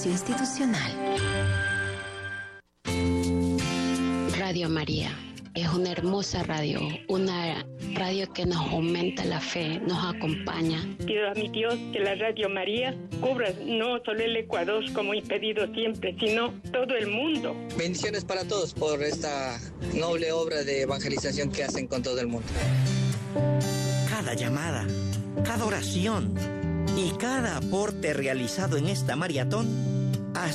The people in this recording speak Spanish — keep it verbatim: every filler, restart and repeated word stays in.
Servicio Institucional. Radio María es una hermosa radio, una radio que nos aumenta la fe, nos acompaña. Pido a mi Dios que la Radio María cubra no solo el Ecuador como he pedido siempre, sino todo el mundo. Bendiciones para todos por esta noble obra de evangelización que hacen con todo el mundo. Cada llamada, cada oración y cada aporte realizado en esta maratón